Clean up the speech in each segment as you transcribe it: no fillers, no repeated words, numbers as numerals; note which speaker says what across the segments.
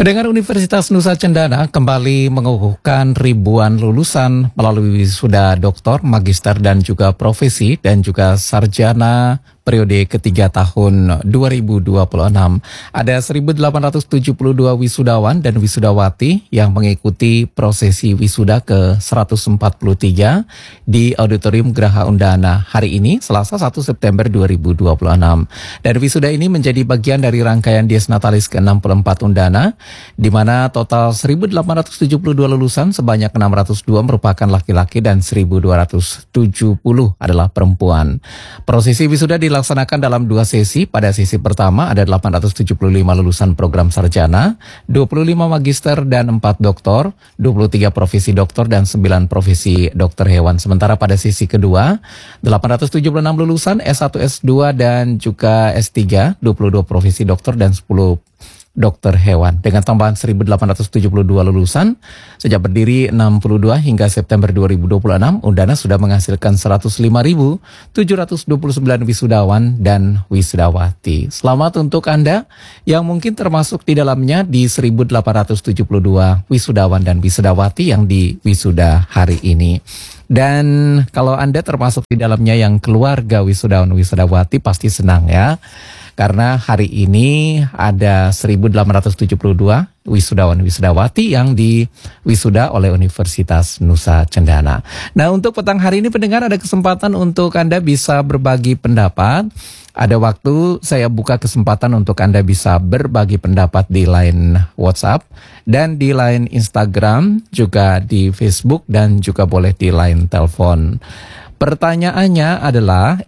Speaker 1: Pendengar Universitas Nusa Cendana kembali mengukuhkan ribuan lulusan melalui wisuda doktor, magister dan juga profesi dan juga sarjana periode ketiga tahun 2026. Ada 1.872 wisudawan dan wisudawati yang mengikuti prosesi wisuda ke-143 di Auditorium Graha Undana hari ini, Selasa 1 September 2026. Dan wisuda ini menjadi bagian dari rangkaian Dies Natalis ke-64 Undana, di mana total 1.872 lulusan sebanyak 602 merupakan laki-laki dan 1.270 adalah perempuan. Prosesi wisuda dilaksanakan dalam dua sesi. Pada sesi pertama ada 875 lulusan program sarjana, 25 magister dan 4 doktor, 23 profesi doktor dan 9 profesi dokter hewan. Sementara pada sesi kedua, 876 lulusan S1, S2 dan juga S3, 22 profesi dokter dan 10 dokter hewan. Dengan tambahan 1.872 lulusan, sejak berdiri 62 hingga September 2026, Undana sudah menghasilkan 105.729 wisudawan dan wisudawati. Selamat untuk Anda yang mungkin termasuk di dalamnya di 1.872 wisudawan dan wisudawati yang di wisuda hari ini. Dan kalau Anda termasuk di dalamnya yang keluarga wisudawan wisudawati pasti senang ya. Karena hari ini ada 1.872 wisudawan wisudawati yang diwisuda oleh Universitas Nusa Cendana. Nah, untuk petang hari ini pendengar ada kesempatan untuk Anda bisa berbagi pendapat. Ada waktu saya buka kesempatan untuk Anda bisa berbagi pendapat di line WhatsApp dan di line Instagram, juga di Facebook dan juga boleh di line telepon. Pertanyaannya adalah,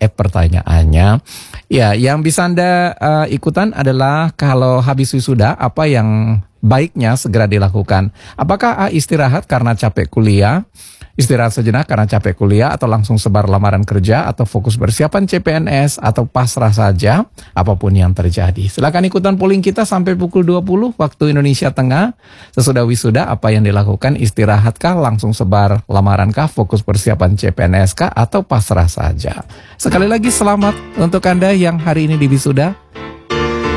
Speaker 1: yang bisa Anda ikutan adalah kalau habis wisuda apa yang baiknya segera dilakukan. Apakah istirahat karena capek kuliah, istirahat sejenak karena capek kuliah, atau langsung sebar lamaran kerja, atau fokus persiapan CPNS, atau pasrah saja, apapun yang terjadi. Silakan ikutan polling kita sampai pukul 20 waktu Indonesia Tengah. Sesudah wisuda apa yang dilakukan? Istirahatkah, langsung sebar lamarankah, fokus persiapan CPNS kah, atau pasrah saja? Sekali lagi selamat untuk Anda yang hari ini di wisuda.